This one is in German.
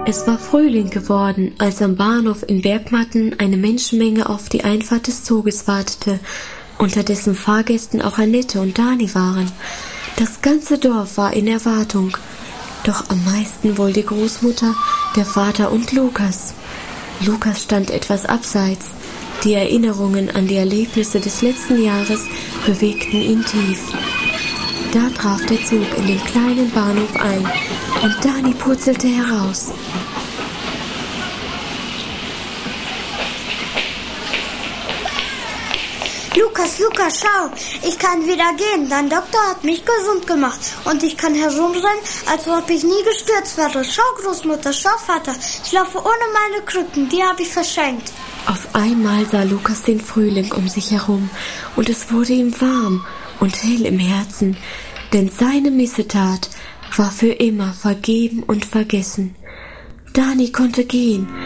Es war Frühling geworden, als am Bahnhof in Bergmatten eine Menschenmenge auf die Einfahrt des Zuges wartete, unter dessen Fahrgästen auch Annette und Dani waren. Das ganze Dorf war in Erwartung, doch am meisten wohl die Großmutter, der Vater und Lukas. Lukas stand etwas abseits. Die Erinnerungen an die Erlebnisse des letzten Jahres bewegten ihn tief. Da traf der Zug in den kleinen Bahnhof ein und Dani purzelte heraus. Lukas, schau, ich kann wieder gehen. Dein Doktor hat mich gesund gemacht und ich kann herumrennen, als ob ich nie gestürzt wäre. Schau, Großmutter, schau, Vater, ich laufe ohne meine Krücken, die habe ich verschenkt. Auf einmal sah Lukas den Frühling um sich herum und es wurde ihm warm und hell im Herzen, denn seine Missetat war für immer vergeben und vergessen. Dani konnte gehen